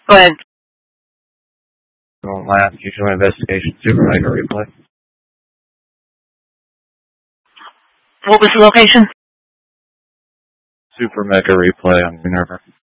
Go ahead. Last usual investigation, Super Mega Replay. What was the location? Super Mega Replay on Green River.